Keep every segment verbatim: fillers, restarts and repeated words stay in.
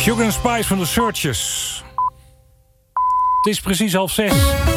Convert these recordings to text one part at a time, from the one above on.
Sugar and Spice van de Searchers. Het is precies half zes.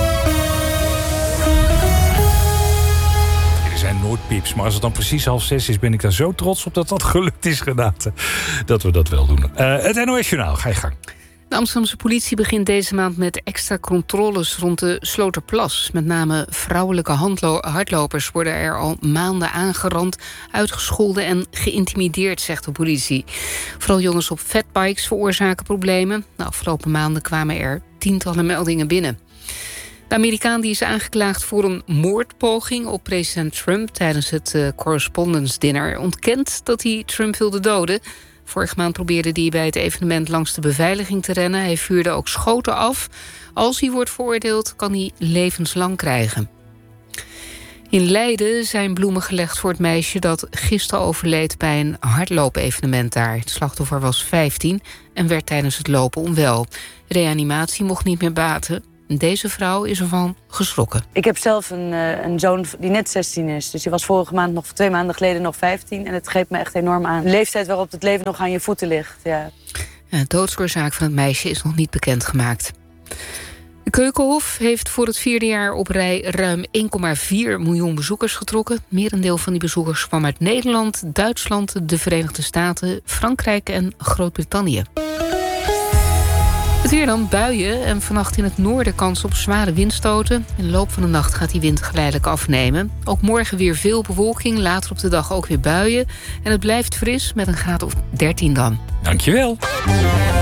Er zijn nooit pips, maar als het dan precies half zes is... ben ik daar zo trots op dat dat gelukt is, Renate. Dat we dat wel doen. Uh, het N O S-journaal, ga je gang. De Amsterdamse politie begint deze maand met extra controles rond de Sloterplas. Met name vrouwelijke handlo- hardlopers worden er al maanden aangerand, uitgescholden en geïntimideerd, zegt de politie. Vooral jongens op fatbikes veroorzaken problemen. De afgelopen maanden kwamen er tientallen meldingen binnen. De Amerikaan die is aangeklaagd voor een moordpoging op president Trump tijdens het uh, Correspondence Dinner ontkent dat hij Trump wilde doden. Vorige maand probeerde hij bij het evenement langs de beveiliging te rennen. Hij vuurde ook schoten af. Als hij wordt veroordeeld, kan hij levenslang krijgen. In Leiden zijn bloemen gelegd voor het meisje dat gisteren overleed bij een hardloopevenement daar. Het slachtoffer was vijftien en werd tijdens het lopen onwel. Reanimatie mocht niet meer baten. Deze vrouw is ervan geschrokken. Ik heb zelf een, uh, een zoon die net zestien is. Dus die was vorige maand nog twee maanden geleden nog vijftien. En het greep me echt enorm aan. De leeftijd waarop het leven nog aan je voeten ligt. Ja. De doodsoorzaak van het meisje is nog niet bekendgemaakt. De Keukenhof heeft voor het vierde jaar op rij ruim één komma vier miljoen bezoekers getrokken. Merendeel van die bezoekers kwam uit Nederland, Duitsland, de Verenigde Staten, Frankrijk en Groot-Brittannië. Het weer dan, buien en vannacht in het noorden kans op zware windstoten. In de loop van de nacht gaat die wind geleidelijk afnemen. Ook morgen weer veel bewolking, later op de dag ook weer buien. En het blijft fris met een graad of dertien dan. Dankjewel.